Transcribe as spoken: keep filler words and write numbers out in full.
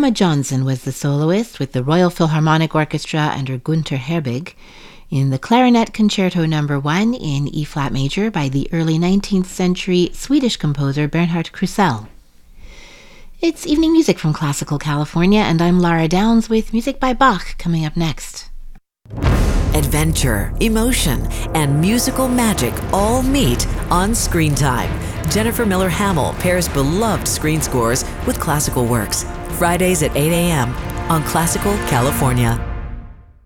Irma Johnson was the soloist with the Royal Philharmonic Orchestra under Gunther Herbig in the Clarinet Concerto Number one in E-flat major by the early nineteenth century Swedish composer Bernhard Krusell. It's evening music from Classical California, and I'm Lara Downs with Music by Bach coming up next. Adventure, emotion, and musical magic all meet on Screen Time. Jennifer Miller Hamill pairs beloved screen scores with classical works. Fridays at eight a.m. on Classical California.